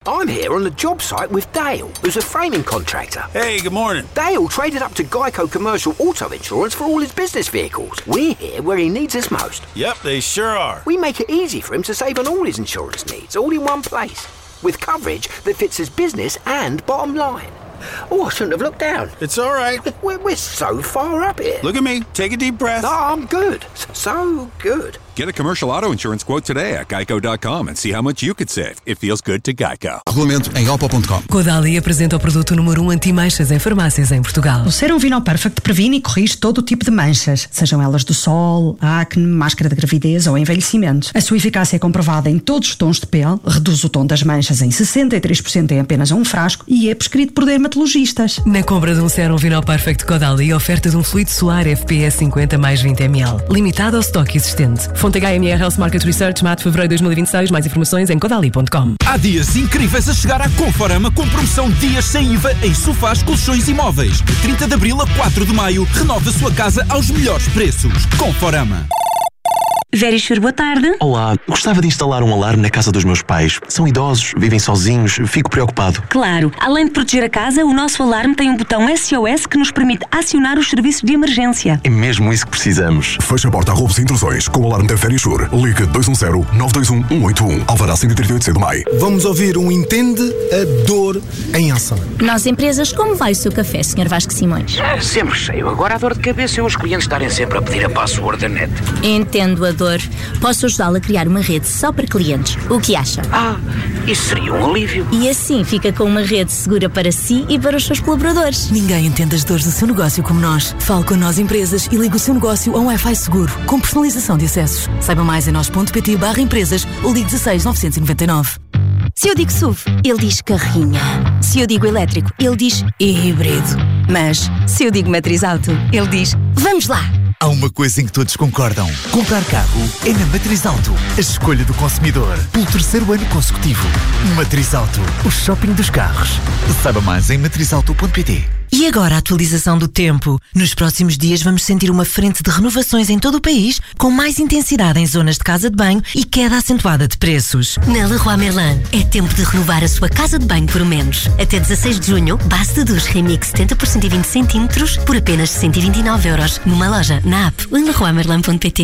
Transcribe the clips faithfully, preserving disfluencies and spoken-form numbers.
I'm here on the job site with Dale, who's a framing contractor. Hey, good morning. Dale traded up to Geico Commercial Auto Insurance for all his business vehicles. We're here where he needs us most. Yep, they sure are. We make it easy for him to save on all his insurance needs, all in one place, with coverage that fits his business and bottom line. Oh, I shouldn't have looked down. It's all right. We're, we're so far up here. Look at me. Take a deep breath. No, I'm good. So good. Get a commercial auto insurance quote today at geico dot com and see how much you could save. It feels good to Geico. Regulamento em opel ponto com. Caudalie apresenta o produto número um anti-manchas em farmácias em Portugal. O Serum Vinol Perfect previne e corrige todo o tipo de manchas, sejam elas do sol, acne, máscara de gravidez ou envelhecimento. A sua eficácia é comprovada em todos os tons de pele, reduz o tom das manchas em sessenta e três por cento em apenas um frasco e é prescrito por dermatologistas. Na compra de um Serum Vinol Perfect Caudalie, oferta de um fluido solar F P S cinquenta mais vinte mililitros, limitado ao estoque existente. Fonte H M R Health Market Research, Mato, fevereiro de dois mil e vinte e seis. Mais informações em caudalie ponto com. Há dias incríveis a chegar à Conforama com promoção dias sem I V A em sofás, colchões e móveis. De trinta de abril a quatro de maio, renove a sua casa aos melhores preços. Conforama. Verisure, boa tarde. Olá, gostava de instalar um alarme na casa dos meus pais. São idosos, vivem sozinhos, fico preocupado. Claro, além de proteger a casa, o nosso alarme tem um botão S O S que nos permite acionar os serviços de emergência. É mesmo isso que precisamos. Feche a porta a roubos e intrusões com o alarme da Verisure. Ligue dois um zero, nove dois um, um oito um. Alvará cento e trinta e oito C do Maio. Vamos ouvir um Entende a Dor em Ação. Nós empresas, como vai o seu café, senhor Vasco Simões? É, sempre cheio. Agora a dor de cabeça é os clientes estarem sempre a pedir a password da net. Entendo a dor. Posso ajudá-la a criar uma rede só para clientes. O que acha? Ah, isso seria um alívio. E assim fica com uma rede segura para si e para os seus colaboradores. Ninguém entende as dores do seu negócio como nós. Fale com nós empresas e ligue o seu negócio a um Wi-Fi seguro, com personalização de acessos. Saiba mais em nós.pt barra empresas ou ligue dezasseis, novecentos e noventa e nove. Se eu digo S U V, ele diz carrinha. Se eu digo elétrico, ele diz híbrido. Mas, se eu digo matriz auto, ele diz vamos lá. Há uma coisa em que todos concordam. Comprar carro é na Matriz Auto. A escolha do consumidor pelo terceiro ano consecutivo. Matriz Auto, o shopping dos carros. Saiba mais em matriz auto ponto pt. E agora a atualização do tempo. Nos próximos dias vamos sentir uma frente de renovações em todo o país, com mais intensidade em zonas de casa de banho e queda acentuada de preços. Na Leroy Merlin, é tempo de renovar a sua casa de banho por menos. Até dezasseis de junho, base de duche Remix setenta por cento e vinte centímetros por apenas cento e vinte e nove euros. Numa loja, na app ou em leroy merlin ponto pt.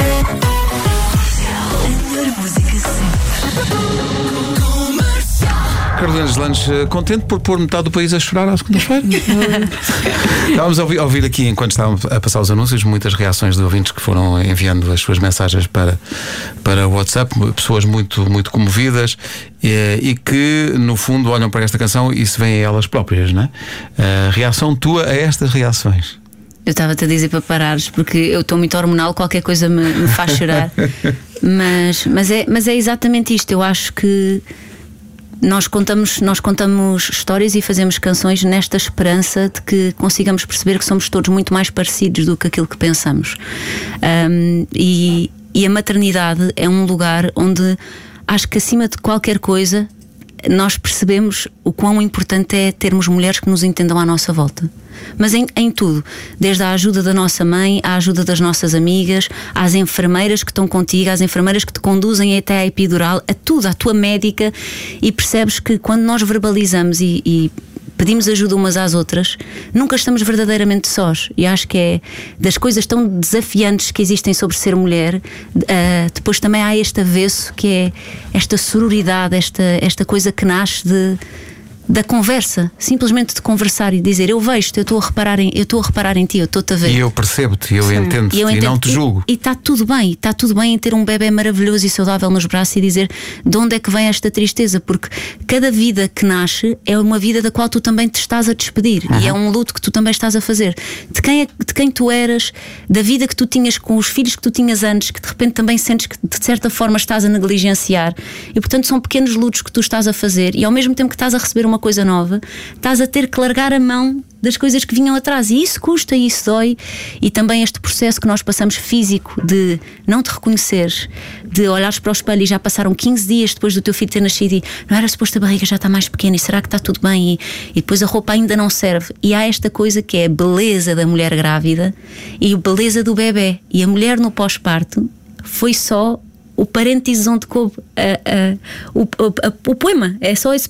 Carolina Deslandes, contente por pôr metade do país a chorar à segunda-feira. Estávamos a ouvir, a ouvir aqui, enquanto estávamos a passar os anúncios, muitas reações de ouvintes que foram enviando as suas mensagens para, para o WhatsApp, pessoas muito, muito comovidas e, e que, no fundo, olham para esta canção e se veem elas próprias, não é? A reação tua a estas reações? Eu estava-te a dizer para parares, porque eu estou muito hormonal, qualquer coisa me, me faz chorar. mas, mas, é, mas é exatamente isto. Eu acho que Nós contamos, nós contamos histórias e fazemos canções nesta esperança de que consigamos perceber que somos todos muito mais parecidos do que aquilo que pensamos. Um, e, e a maternidade é um lugar onde acho que, acima de qualquer coisa, nós percebemos o quão importante é termos mulheres que nos entendam à nossa volta. Mas em, em tudo, desde a ajuda da nossa mãe, à ajuda das nossas amigas, às enfermeiras que estão contigo, às enfermeiras que te conduzem até à epidural, a tudo, à tua médica, e percebes que quando nós verbalizamos e, e pedimos ajuda umas às outras, nunca estamos verdadeiramente sós. E acho que é das coisas tão desafiantes que existem sobre ser mulher. Uh, depois também há este avesso, que é esta sororidade, esta, esta coisa que nasce de da conversa, simplesmente de conversar e dizer: eu vejo-te, eu estou a reparar em, eu estou a reparar em ti, eu estou-te a ver. E eu percebo-te, eu entendo-te e, e não te julgo. E está tudo bem, está tudo bem em ter um bebê maravilhoso e saudável nos braços e dizer de onde é que vem esta tristeza, porque cada vida que nasce é uma vida da qual tu também te estás a despedir. Uhum. E é um luto que tu também estás a fazer. De quem, é, de quem tu eras, da vida que tu tinhas com os filhos que tu tinhas antes, que de repente também sentes que de certa forma estás a negligenciar. E portanto são pequenos lutos que tu estás a fazer, e ao mesmo tempo que estás a receber uma coisa nova, estás a ter que largar a mão das coisas que vinham atrás, e isso custa e isso dói. E também este processo que nós passamos físico de não te reconheceres, de olhares para o espelho e já passaram quinze dias depois do teu filho ter nascido e não era suposto, a barriga já está mais pequena, e será que está tudo bem? E, e depois a roupa ainda não serve. E há esta coisa que é a beleza da mulher grávida e a beleza do bebê, e a mulher no pós-parto foi só o parênteses onde coube a, a, o, a, o poema. É só esse,